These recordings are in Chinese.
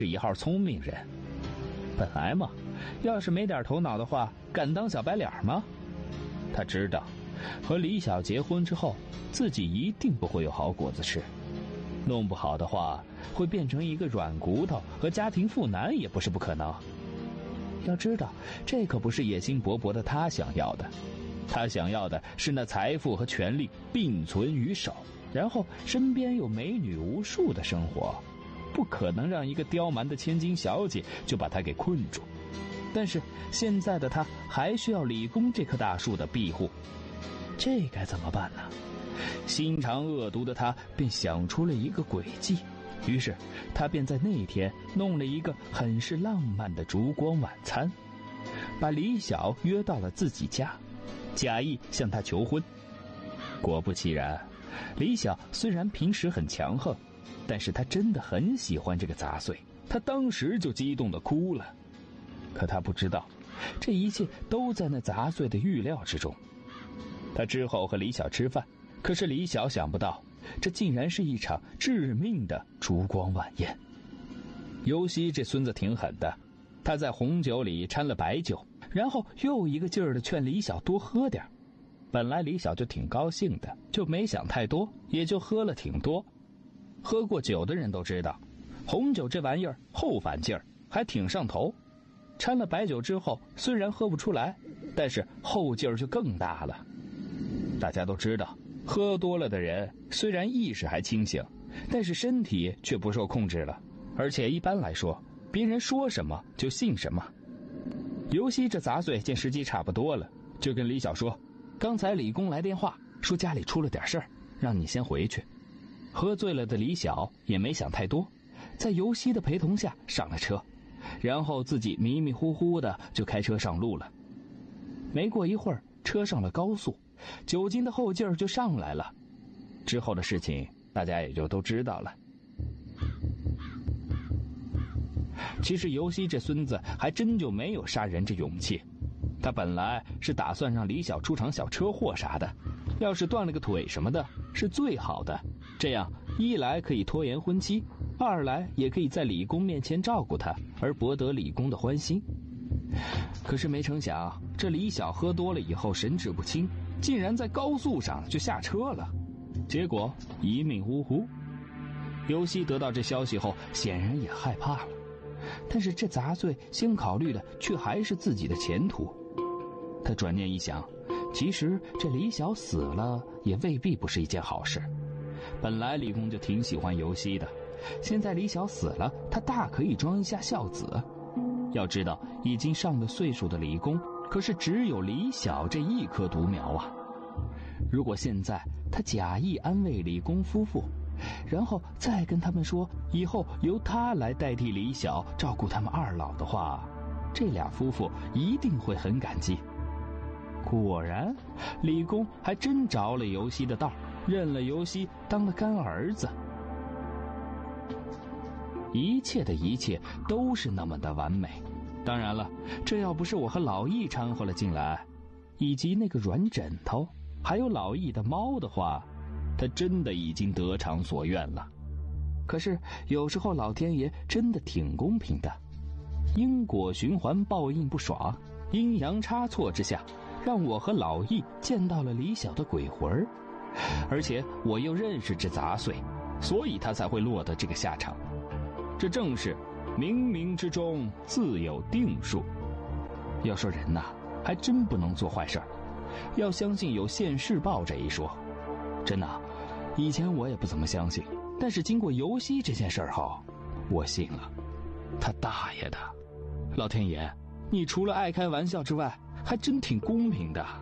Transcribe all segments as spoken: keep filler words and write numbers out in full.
是一号聪明人。本来嘛，要是没点头脑的话，敢当小白脸吗？他知道，和李晓结婚之后，自己一定不会有好果子吃。弄不好的话，会变成一个软骨头和家庭妇男也不是不可能。要知道，这可不是野心勃勃的他想要的，他想要的是那财富和权力并存于手，然后身边有美女无数的生活，不可能让一个刁蛮的千金小姐就把他给困住。但是现在的他还需要理工这棵大树的庇护，这该怎么办呢？心肠恶毒的他便想出了一个诡计，于是他便在那天弄了一个很是浪漫的烛光晚餐，把李晓约到了自己家，假意向他求婚。果不其然，李晓虽然平时很强横，但是他真的很喜欢这个杂碎，他当时就激动地哭了。可他不知道，这一切都在那杂碎的预料之中。他之后和李晓吃饭，可是李晓想不到，这竟然是一场致命的烛光晚宴。尤西这孙子挺狠的，他在红酒里掺了白酒，然后又一个劲儿的劝李晓多喝点。本来李晓就挺高兴的，就没想太多，也就喝了挺多。喝过酒的人都知道，红酒这玩意儿后反劲儿，还挺上头。掺了白酒之后，虽然喝不出来，但是后劲儿就更大了。大家都知道，喝多了的人虽然意识还清醒，但是身体却不受控制了，而且一般来说，别人说什么就信什么。尤西这杂碎见时机差不多了，就跟李晓说，刚才李公来电话说家里出了点事儿，让你先回去。喝醉了的李晓也没想太多，在尤西的陪同下上了车，然后自己迷迷糊糊的就开车上路了。没过一会儿，车上了高速，酒精的后劲儿就上来了。之后的事情大家也就都知道了。其实尤西这孙子还真就没有杀人这勇气，他本来是打算让李晓出场小车祸啥的，要是断了个腿什么的是最好的，这样一来可以拖延婚期，二来也可以在李公面前照顾他，而博得李公的欢心。可是没成想，这李晓喝多了以后神志不清，竟然在高速上就下车了，结果一命呜呼。尤西得到这消息后显然也害怕了，但是这杂碎先考虑的却还是自己的前途。他转念一想，其实这李晓死了也未必不是一件好事。本来李公就挺喜欢尤西的，现在李晓死了，他大可以装一下孝子。要知道，已经上了岁数的李公可是只有李晓这一棵独苗啊。如果现在他假意安慰李公夫妇，然后再跟他们说以后由他来代替李晓照顾他们二老的话，这俩夫妇一定会很感激。果然，李公还真着了尤西的道，认了尤西当了干儿子。一切的一切都是那么的完美。当然了，这要不是我和老易掺和了进来，以及那个软枕头，还有老易的猫的话，他真的已经得偿所愿了。可是有时候老天爷真的挺公平的，因果循环，报应不爽，阴阳差错之下，让我和老易见到了李晓的鬼魂，而且我又认识这杂碎，所以他才会落得这个下场。这正是冥冥之中自有定数。要说人呐，还真不能做坏事儿，要相信有现世报这一说。真的，以前我也不怎么相信，但是经过尤西这件事后，我信了。他大爷的，老天爷，你除了爱开玩笑之外，还真挺公平的。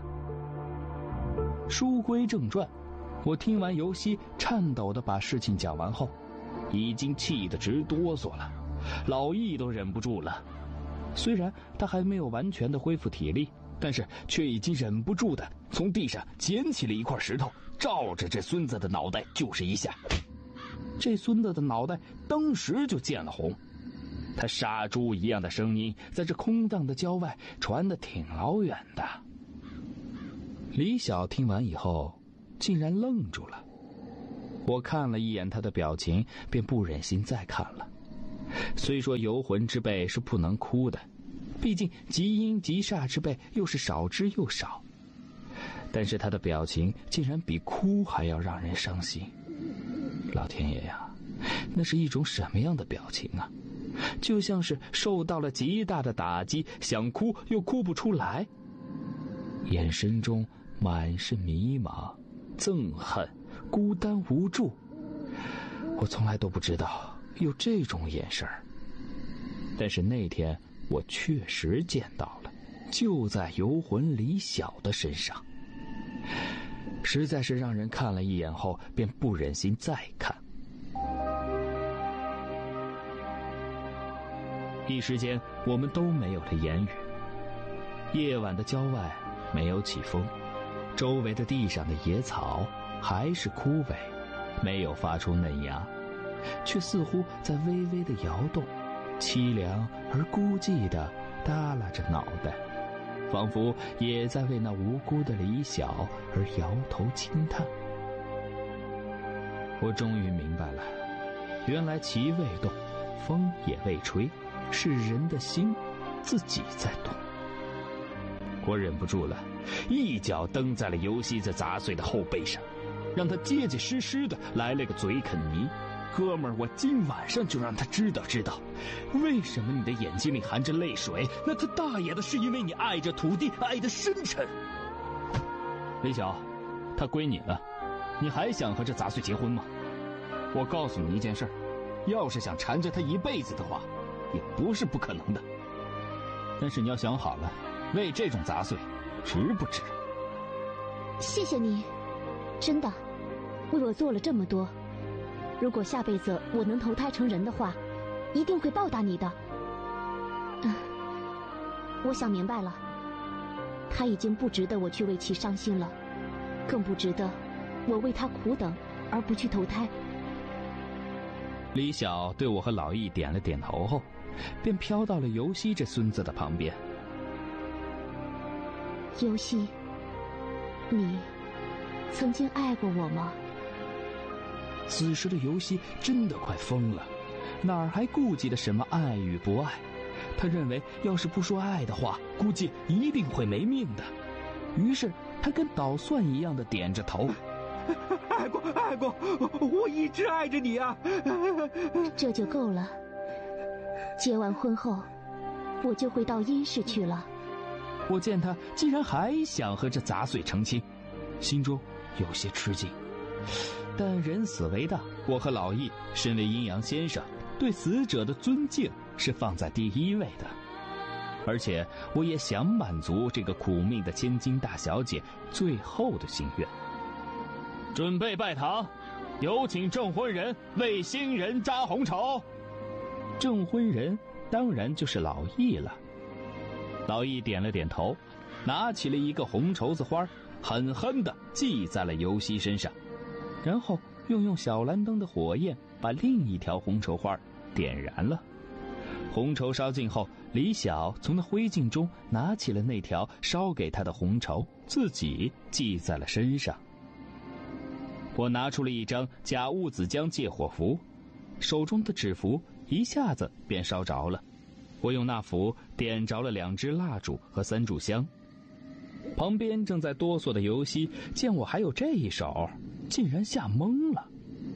书归正传，我听完尤西颤抖地把事情讲完后，已经气得直哆嗦了，老易都忍不住了。虽然他还没有完全的恢复体力，但是却已经忍不住的从地上捡起了一块石头，照着这孙子的脑袋就是一下。这孙子的脑袋当时就见了红，他杀猪一样的声音在这空荡的郊外传得挺老远的。李晓听完以后竟然愣住了，我看了一眼他的表情，便不忍心再看了。 虽说游魂之辈是不能哭的，毕竟极阴极煞之辈又是少之又少，但是他的表情竟然比哭还要让人伤心。老天爷呀，那是一种什么样的表情啊？就像是受到了极大的打击，想哭又哭不出来，眼神中满是迷茫、憎恨、孤单无助。我从来都不知道有这种眼神，但是那天我确实见到了，就在游魂李晓的身上，实在是让人看了一眼后便不忍心再看。一时间我们都没有了言语。夜晚的郊外没有起风，周围的地上的野草还是枯萎，没有发出嫩芽，却似乎在微微的摇动，凄凉而孤寂地耷拉着脑袋，仿佛也在为那无辜的李晓而摇头轻叹。我终于明白了，原来旗未动，风也未吹，是人的心自己在动。我忍不住了，一脚蹬在了尤西子杂碎的后背上，让他结结实实的来了个嘴啃泥。哥们儿，我今晚上就让他知道知道，为什么你的眼睛里含着泪水，那他大爷的是因为你爱着土地，爱得深沉。李晓，他归你了，你还想和这杂碎结婚吗？我告诉你一件事儿，要是想缠着他一辈子的话，也不是不可能的。但是你要想好了，为这种杂碎值不值？ 谢谢你，真的为我做了这么多，如果下辈子我能投胎成人的话，一定会报答你的。嗯，我想明白了，他已经不值得我去为其伤心了，更不值得我为他苦等而不去投胎。 李晓对我和老易点了点头后，便飘到了尤西这孙子的旁边。 尤西，你曾经爱过我吗？ 此时的尤西真的快疯了，哪儿还顾忌的什么爱与不爱？他认为要是不说爱的话，估计一定会没命的。于是他跟捣蒜一样的点着头。 爱过爱过，我一直爱着你啊。 这就够了，结完婚后我就会到阴世去了。 我见他竟然还想和这杂碎成亲，心中有些吃惊。但人死为大，我和老易身为阴阳先生，对死者的尊敬是放在第一位的。而且我也想满足这个苦命的千金大小姐最后的心愿。准备拜堂，有请证婚人为新人扎红绸。证婚人当然就是老易了。老易点了点头，拿起了一个红绸子花，狠狠地系在了尤西身上，然后又用小蓝灯的火焰把另一条红绸花点燃了。红绸烧尽后，李晓从那灰烬中拿起了那条烧给他的红绸，自己系在了身上。我拿出了一张假兀子江借火符，手中的纸符一下子便烧着了。我用那符点着了两支蜡烛和三炷香。旁边正在哆嗦的尤西见我还有这一手，竟然吓懵了。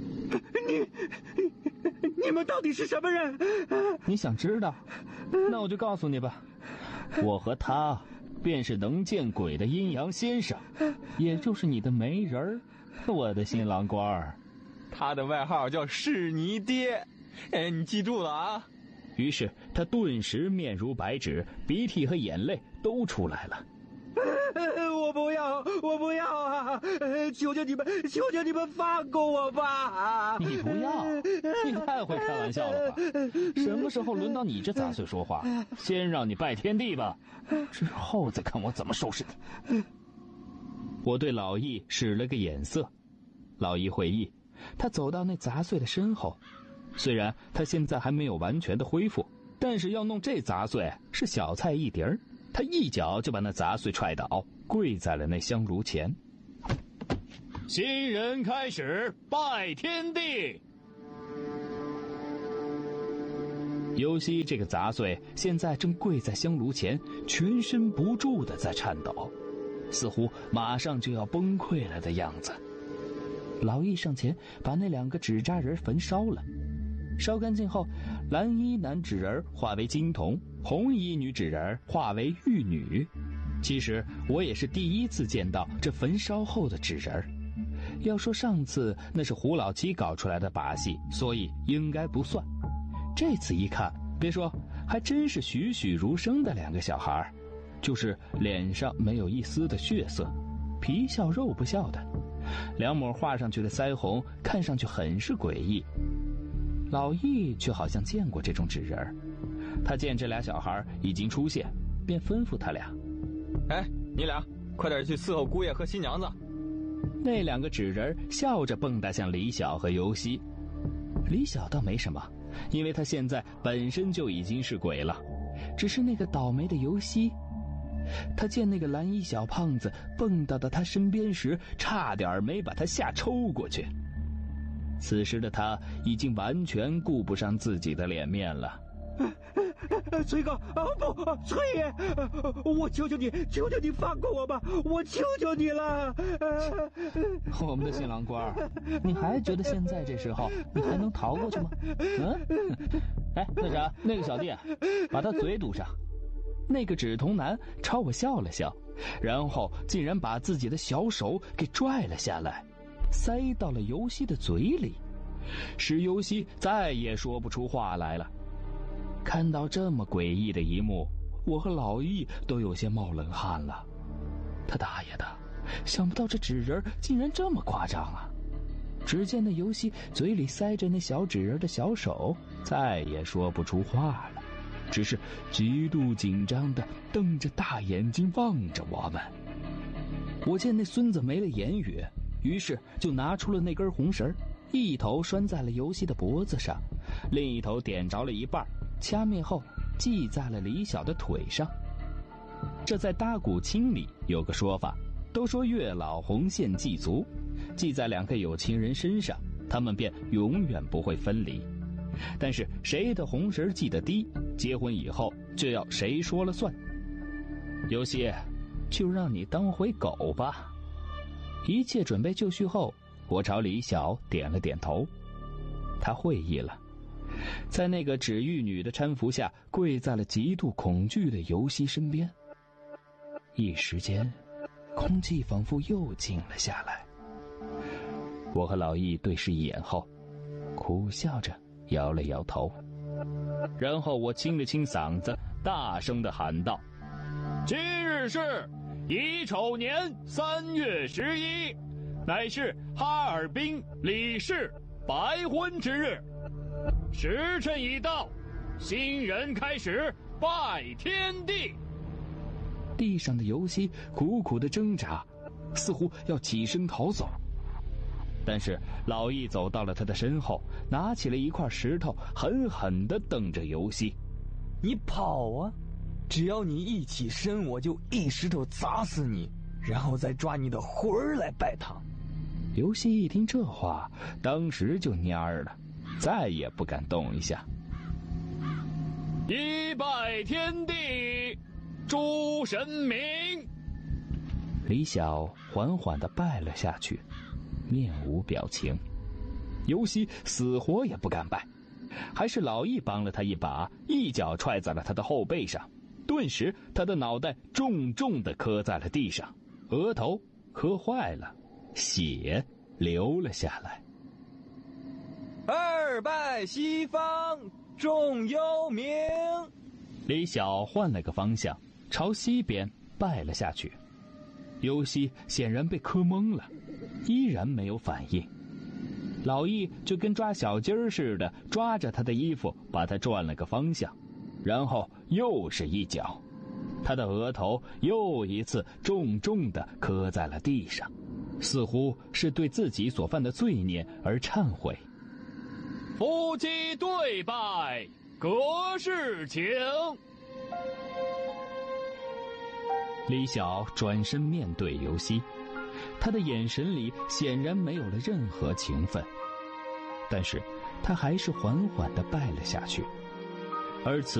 你你们到底是什么人？ 你想知道？那我就告诉你吧。我和他便是能见鬼的阴阳先生，也就是你的媒人儿，我的新郎官儿。 他的外号叫是你爹，哎，你记住了啊。 于是他顿时面如白纸，鼻涕和眼泪都出来了。 我不要，我不要啊！求求你们，求求你们放过我吧！ 你不要？你太会开玩笑了吧？什么时候轮到你这杂碎说话？先让你拜天地吧，之后再看我怎么收拾你。我对老易使了个眼色，老易会意，他走到那杂碎的身后。虽然他现在还没有完全的恢复，但是要弄这杂碎是小菜一碟儿。他一脚就把那杂碎踹倒，跪在了那香炉前。新人开始拜天地。 尤西这个杂碎现在正跪在香炉前，全身不住地在颤抖，似乎马上就要崩溃了的样子。老易上前把那两个纸扎人焚烧了，烧干净后，蓝衣男纸人化为金童，红衣女纸人化为玉女。其实我也是第一次见到这焚烧后的纸人，要说上次那是胡老七搞出来的把戏，所以应该不算。这次一看，别说，还真是栩栩如生的两个小孩，就是脸上没有一丝的血色，皮笑肉不笑的，两抹画上去的腮红看上去很是诡异。老易却好像见过这种纸人，他见这俩小孩已经出现，便吩咐他俩： 哎，你俩快点去伺候姑爷和新娘子。 那两个纸人笑着蹦跶向李晓和尤西。李晓倒没什么，因为他现在本身就已经是鬼了，只是那个倒霉的尤西，他见那个蓝衣小胖子蹦到到他身边时，差点没把他吓抽过去。此时的他已经完全顾不上自己的脸面了。 崔哥，啊不，崔爷，我求求你，求求你放过我吧，我求求你了。 我们的新郎官，你还觉得现在这时候你还能逃过去吗？嗯？哎，那啥，那个小弟，把他嘴堵上。那个纸童男朝我笑了笑，然后竟然把自己的小手给拽了下来，塞到了尤西的嘴里，使尤西再也说不出话来了。看到这么诡异的一幕，我和老易都有些冒冷汗了。他大爷的，想不到这纸人竟然这么夸张啊！只见那尤西嘴里塞着那小纸人的小手再也说不出话了，只是极度紧张地瞪着大眼睛望着我们。我见那孙子没了言语，于是就拿出了那根红绳，一头拴在了尤西的脖子上，另一头点着了一半，掐灭后系在了李晓的腿上。这在搭鼓清里有个说法，都说月老红线系足，系在两个有情人身上，他们便永远不会分离。但是谁的红绳系得低，结婚以后就要谁说了算。尤西，就让你当回狗吧。一切准备就绪后，我朝李晓点了点头，他会意了，在那个纸玉女的搀扶下，跪在了极度恐惧的尤西身边。一时间，空气仿佛又静了下来。我和老易对视一眼后，苦笑着摇了摇头，然后我清了清嗓子，大声地喊道：今日是乙丑年三月十一，乃是哈尔滨李氏白婚之日，时辰已到，新人开始拜天地。地上的尤西苦苦的挣扎，似乎要起身逃走，但是老易走到了他的身后，拿起了一块石头，狠狠地瞪着尤西： 你跑啊！只要你一起身，我就一石头砸死你，然后再抓你的魂儿来拜堂。 尤西一听这话，当时就蔫儿了，再也不敢动一下。一拜天地，诸神明。李晓缓缓地拜了下去，面无表情。尤西死活也不敢拜，还是老易帮了他一把，一脚踹在了他的后背上，顿时他的脑袋重重地磕在了地上，额头磕坏了，血流了下来。 二拜西方，众幽冥。 李晓换了个方向，朝西边拜了下去。尤西显然被磕懵了，依然没有反应。老易就跟抓小鸡儿似的，抓着他的衣服，把他转了个方向，然后又是一脚，他的额头又一次重重地磕在了地上，似乎是对自己所犯的罪孽而忏悔。夫妻对拜，各事请。李晓转身面对尤西，他的眼神里显然没有了任何情分，但是他还是缓缓地拜了下去。 而此